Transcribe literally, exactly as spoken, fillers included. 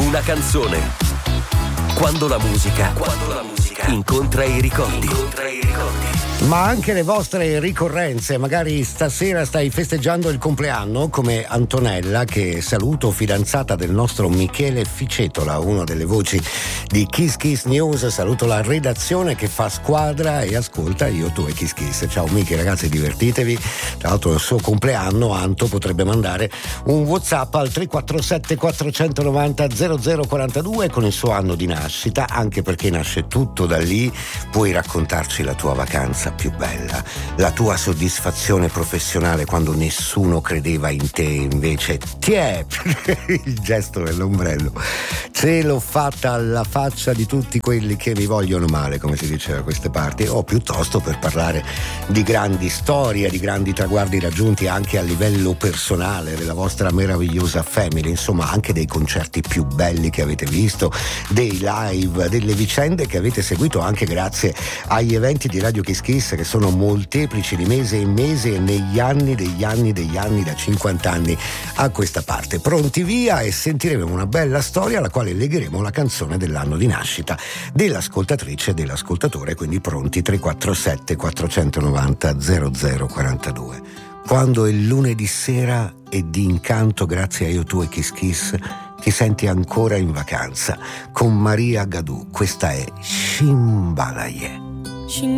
Una canzone. Quando la musica, quando la musica incontra i ricordi. Incontra i ricordi. Ma anche le vostre ricorrenze, magari stasera stai festeggiando il compleanno come Antonella, che saluto, fidanzata del nostro Michele Ficetola, una delle voci di Kiss Kiss News. Saluto la redazione che fa squadra e ascolta Io, Tu e Kiss Kiss. Ciao Michi, ragazzi, divertitevi. Tra l'altro il suo compleanno Anto potrebbe mandare un WhatsApp al tre quattro sette quattro nove zero zero zero quattro due con il suo anno di nascita, anche perché nasce tutto da lì. Puoi raccontarci la tua vacanza più bella, la tua soddisfazione professionale quando nessuno credeva in te, invece tiè, il gesto dell'ombrello, ce l'ho fatta alla faccia di tutti quelli che mi vogliono male, come si dice da queste parti, o piuttosto per parlare di grandi storie, di grandi traguardi raggiunti anche a livello personale della vostra meravigliosa family, insomma anche dei concerti più belli che avete visto, dei live, delle vicende che avete seguito anche grazie agli eventi di Radio Kiss Kiss, che sono molteplici di mese in mese e negli anni degli anni degli anni, da cinquanta anni a questa parte. Pronti via, e sentiremo una bella storia alla quale legheremo la canzone dell'anno di nascita dell'ascoltatrice e dell'ascoltatore, quindi pronti tre quattro sette quattro nove zero zero zero quattro due. Quando è lunedì sera e di incanto, grazie a Io, Tu e Kiss Kiss, ti senti ancora in vacanza con Maria Gadù. Questa è Shimbalaye.